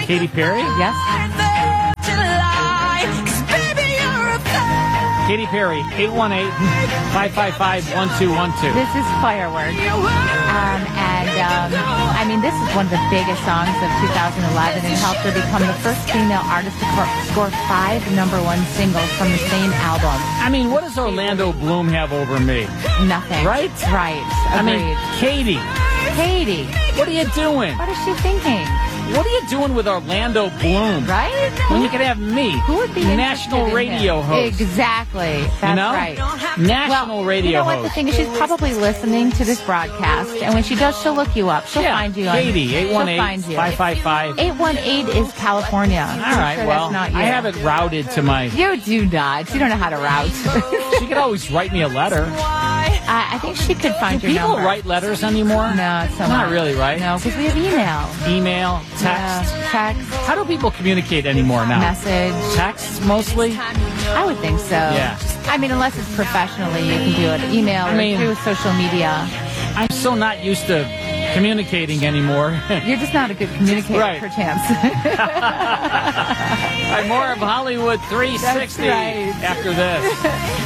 Katy Perry? Yes. Katy Perry, 818-555-1212. This is Firework. I mean, this is one of the biggest songs of 2011 and helped her become the first female artist to score 5 #1 singles from the same album. I mean, what does Orlando Bloom have over me? Nothing. Right? Right. Agreed. I mean, Katy, what are you doing? What is she thinking? What are you doing with Orlando Bloom? Right? When you could have me, Who would be national interested in radio him? host. Exactly. That's You know? right. National radio you know what? host. The thing is, she's probably listening to this broadcast, and when she does, she'll look you up. She'll find you. Katy, she'll find you. 818-555. 818 is California. All right, well, that's not you. I have it routed to my... You do not. You don't know how to route. She could always write me a letter. I think she could find your People number. write letters anymore? No, it's so Not much. really, right? No, because we have email. Email, text. Yeah, text. How do people communicate anymore now? Message. Text, mostly? I would think so. Yeah. I mean, unless it's professionally, you can do it. Email or through social media. I'm so not used to communicating anymore. You're just not a good communicator, Right. perchance. More of Hollywood 360 That's right. after this.